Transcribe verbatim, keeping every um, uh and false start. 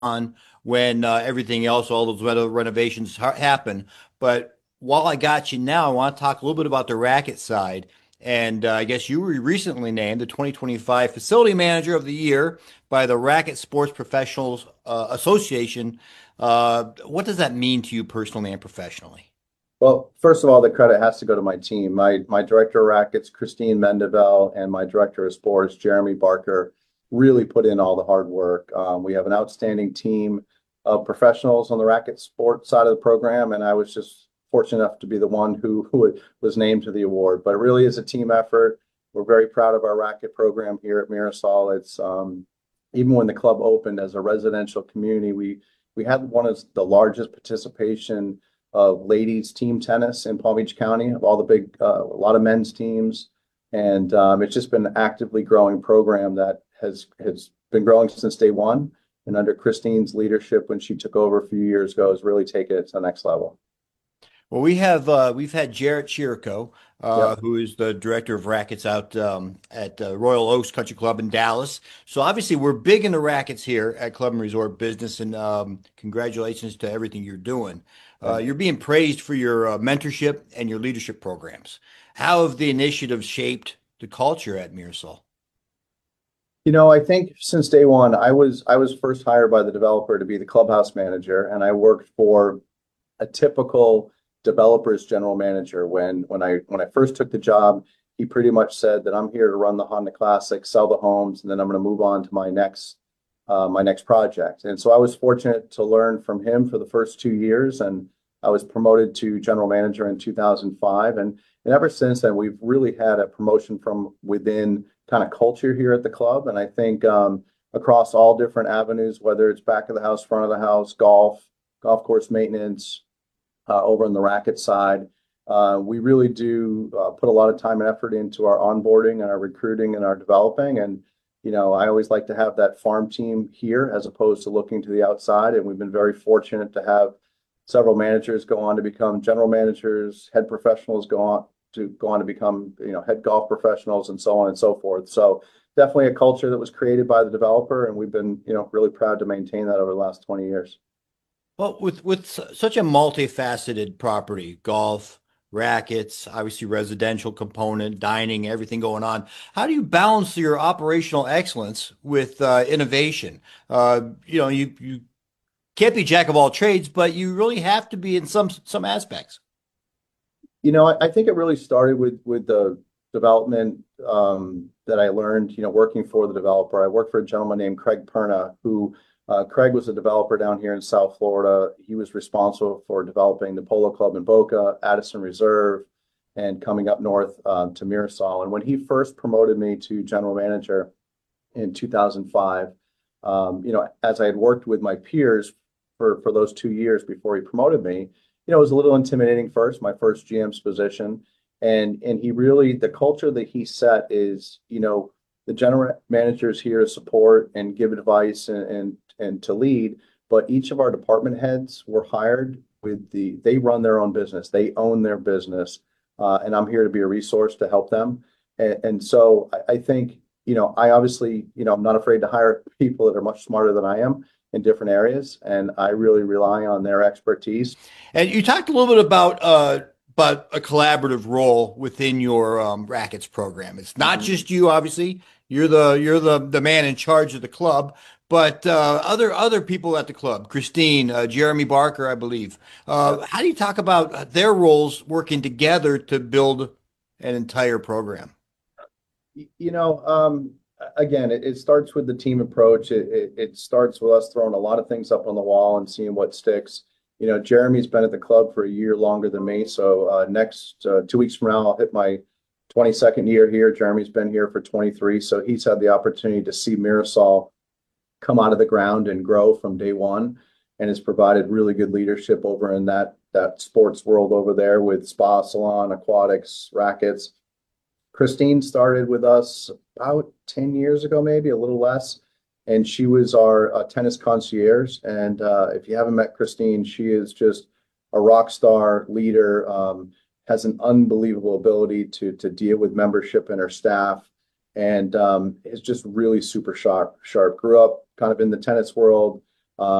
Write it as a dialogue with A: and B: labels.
A: on when uh, everything else, all those reno- renovations ha happen. But while I got you now, I want to talk a little bit about the racket side. And uh, I guess you were recently named the twenty twenty-five Facility Manager of the Year by the Racket Sports Professionals uh, Association. Uh, what does that mean to you personally and professionally?
B: Well, first of all, the credit has to go to my team. My my director of rackets, Christine Mendevel, and my director of sports, Jeremy Barker, really put in all the hard work. Um, we have an outstanding team of professionals on the racket sport side of the program, and I was just fortunate enough to be the one who who was named to the award. But it really is a team effort. We're very proud of our racket program here at Mirasol. It's um, even when the club opened as a residential community, we we had one of the largest participation of ladies team tennis in Palm Beach County, of all the big, uh, a lot of men's teams. And um, it's just been an actively growing program that has has been growing since day one. And under Christine's leadership, when she took over a few years ago, has really taken it to the next level.
A: Well, we have uh, we've had Jarrett Chirico, uh,
B: Yep.
A: who is the director of rackets out um, at uh, Royal Oaks Country Club in Dallas. So obviously, we're big in the rackets here at Club and Resort Business, and um, congratulations to everything you're doing. Uh,
B: Thank you.
A: you're being praised for your uh, mentorship and your leadership programs. How have the initiatives shaped the culture at Mirasol?
B: You know, I think since day one, I was I was first hired by the developer to be the clubhouse manager, and I worked for a typical developer's general manager. When when I when I first took the job, he pretty much said that I'm here to run the Honda Classic, sell the homes, and then I'm going to move on to my next uh, my next project. And so I was fortunate to learn from him for the first two years, and I was promoted to general manager in two thousand five. And and ever since then, we've really had a promotion from within kind of culture here at the club. And I think um, across all different avenues, whether it's back of the house, front of the house, golf, golf course maintenance, uh, over on the racket side. Uh, we really do uh, put a lot of time and effort into our onboarding and our recruiting and our developing. And, you know, I always like to have that farm team here as opposed to looking to the outside. And we've been very fortunate to have several managers go on to become general managers, head professionals go on to go on to become, you know, head golf professionals and so on and so forth. So definitely a culture that was created by the developer. And we've been, you know, really proud to maintain that over the last twenty years.
A: Well, with with su- such a multifaceted property, golf, rackets, obviously residential component, dining, everything going on, how do you balance your operational excellence with uh, innovation? Uh, you know, you you can't be jack of all trades, but you really have to be in some some aspects.
B: You know, I, I think it really started with with the development um, that I learned, you know, working for the developer. I worked for a gentleman named Craig Perna, who uh, Craig was a developer down here in South Florida. He was responsible for developing the Polo Club in Boca, Addison Reserve, and coming up north um, to Mirasol. And when he first promoted me to general manager in two thousand five, um, you know, as I had worked with my peers for for those two years before he promoted me, you know, it was a little intimidating first, my first G M's position. And and he really, the culture that he set is, you know, the general manager is here to support and give advice and and, and to lead, but each of our department heads were hired with the, they run their own business, they own their business, uh, and I'm here to be a resource to help them. And, and so I, I think, you know, I obviously, you know, I'm not afraid to hire people that are much smarter than I am in different areas, and I really rely on their expertise.
A: And you talked a little bit about uh, about a collaborative role within your um, rackets program. It's not
B: Mhm.
A: just you, obviously. You're the you're the the man in charge of the club, but uh, other other people at the club, Christine, uh, Jeremy Barker, I believe. Uh,
B: Yep.
A: how do you talk about their roles working together to build an entire program?
B: You know, um, again, it, it starts with the team approach. It, it, it starts with us throwing a lot of things up on the wall and seeing what sticks. You know, Jeremy's been at the club for a year longer than me. So uh, next uh, two weeks from now, I'll hit my twenty-second year here. Jeremy's been here for twenty-three. So he's had the opportunity to see Mirasol come out of the ground and grow from day one, and has provided really good leadership over in that that sports world over there with spa, salon, aquatics, rackets. Christine started with us about ten years ago, maybe a little less. And she was our uh, tennis concierge. And uh, if you haven't met Christine, she is just a rock star leader, um, has an unbelievable ability to, to deal with membership and her staff, and um, is just really super sharp, sharp. Grew up kind of in the tennis world,